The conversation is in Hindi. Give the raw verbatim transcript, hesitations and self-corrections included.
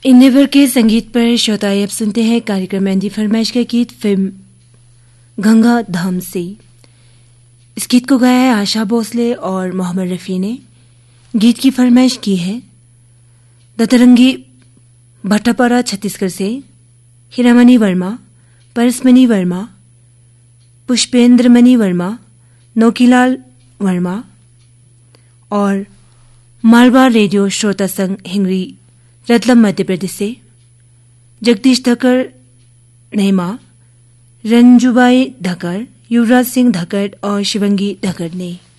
इंदेवर के संगीत पर श्रोताएं अब सुनते हैं कार्यक्रम एंडी फरमाइश का गीत फिल्म गंगा धाम से। इस गीत को गाया है आशा भोसले और मोहम्मद रफ़ी ने। गीत की फरमाइश की है दतरंगी भट्टापारा छत्तीसगढ़ से हीरामणि वर्मा, परसमणि वर्मा, पुष्पेंद्रमणि वर्मा, नौकीलाल वर्मा और मारवाड़ रेडियो श्रोता संघ हिंगरी रतलम मध्य प्रदेश से जगदीश धक्कड़, नेमा, रंजूबाई धक्कड़, युवराज सिंह धक्कड़ और शिवंगी धक्कड़ ने।